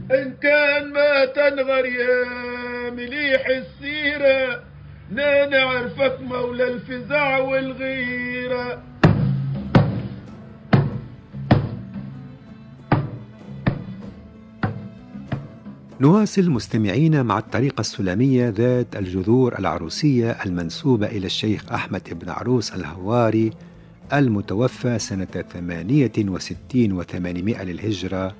إن كان ما تنغر يا مليح السيرة، نعرفك مولى الفزع والغيرة. نواصل مستمعين مع الطريقة السلمية ذات الجذور العروسية المنسوبة إلى الشيخ أحمد بن عروس الهواري المتوفى سنة 68 و800 للهجرة،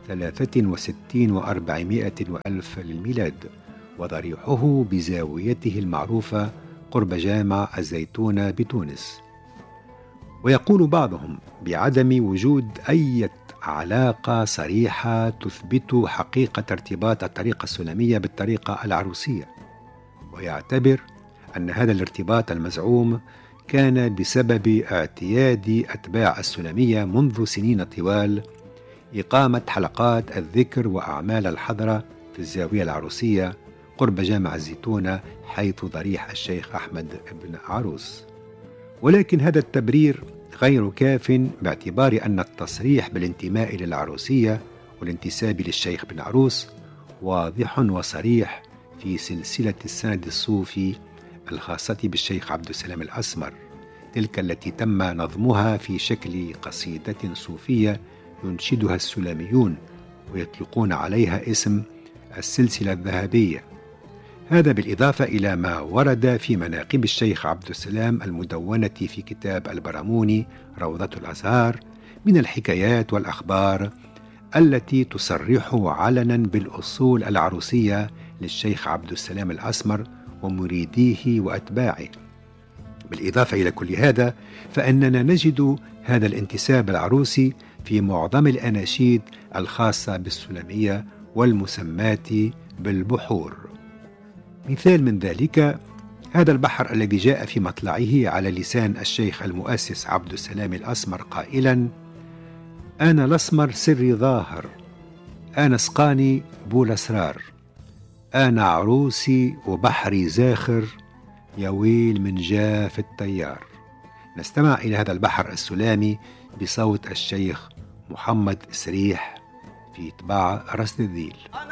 63 و400 وألف للميلاد، وضريحه بزاويته المعروفة قرب جامع الزيتونة بتونس. ويقول بعضهم بعدم وجود أي علاقة صريحة تثبت حقيقة ارتباط الطريقة السلمية بالطريقة العروسية، ويعتبر أن هذا الارتباط المزعوم كان بسبب اعتياد أتباع السلمية منذ سنين طوال إقامة حلقات الذكر وأعمال الحضرة في الزاوية العروسية قرب جامع الزيتونة حيث ضريح الشيخ أحمد بن عروس. ولكن هذا التبرير غير كاف، باعتبار أن التصريح بالانتماء للعروسية والانتساب للشيخ بن عروس واضح وصريح في سلسلة السند الصوفي الخاصة بالشيخ عبد السلام الأسمر، تلك التي تم نظمها في شكل قصيدة صوفية ينشدها السلميون ويطلقون عليها اسم السلسلة الذهبية. هذا بالإضافة إلى ما ورد في مناقب الشيخ عبد السلام المدونة في كتاب البراموني روضة الأزهار من الحكايات والأخبار التي تصرح علنا بالأصول العروسية للشيخ عبد السلام الأسمر ومريديه وأتباعه. بالإضافة إلى كل هذا، فإننا نجد هذا الانتساب العروسي في معظم الأناشيد الخاصة بالسلمية والمسمات بالبحور. مثال من ذلك هذا البحر الذي جاء في مطلعه على لسان الشيخ المؤسس عبد السلام الأسمر قائلا: أنا الأسمر سري ظاهر، أنا سقاني بول أسرار، أنا عروسي وبحري زاخر، يا ويل من جاف التيار. نستمع إلى هذا البحر السلامي بصوت الشيخ محمد سريح في طباعة رصد الذيل.